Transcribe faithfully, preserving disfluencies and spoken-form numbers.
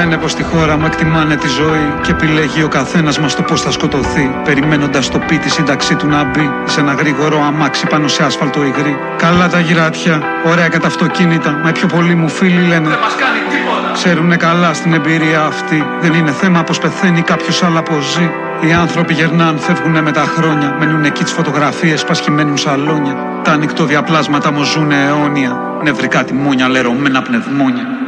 λένε πως στη χώρα μου εκτιμάνε τη ζωή και επιλέγει ο καθένας μας το πως θα σκοτωθεί, περιμένοντας το πι τη σύνταξή του να μπει σε ένα γρήγορο αμάξι πάνω σε άσφαλτο υγρή. Καλά τα γυρατιά, ωραία και τα αυτοκίνητα, μα οι πιο πολλοί μου φίλοι λένε δεν μας κάνει τίποτα. Ξέρουνε καλά στην εμπειρία αυτή, δεν είναι θέμα πως πεθαίνει κάποιος, αλλά πως ζει. Οι άνθρωποι γερνάν, φεύγουνε με τα χρόνια, μένουν εκεί τις φωτογραφίες, πασχημένουν σαλόνια. Τα ανοιχτόδιαπλάσματα μου ζουνε αιώνια, νευρικά τιμόνια, λερωμένα πνευμόνια.